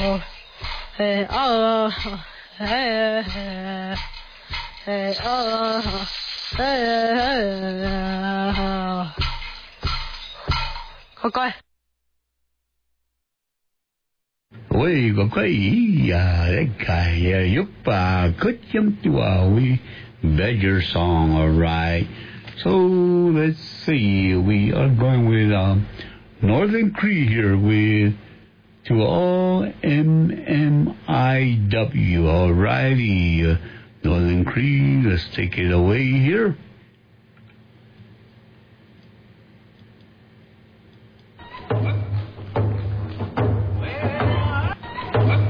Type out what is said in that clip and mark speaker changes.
Speaker 1: Hey, oh, hey, hey, oh, hey,乖乖。
Speaker 2: 喂，乖乖呀，哎呀，哟吧，good jump to we Badger song, alright. So let's see, we are going with Northern Cree here with To All MMIW, alrighty. Northern Cree, let's take it away here.